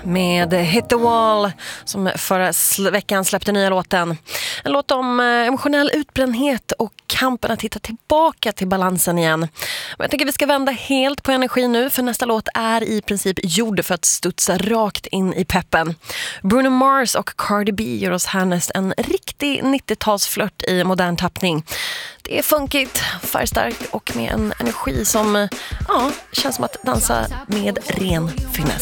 med Hit the Wall som förra veckan släppte nya låten. En låt om emotionell utbrändhet och kampen att hitta tillbaka till balansen igen. Men jag tänker vi ska vända helt på energi nu, för nästa låt är i princip gjord för att studsa rakt in i peppen. Bruno Mars och Cardi B gör oss härnäst en riktig 90-talsflört i modern tappning. Det är funkigt, färgstarkt och med en energi som känns som att dansa med ren finess.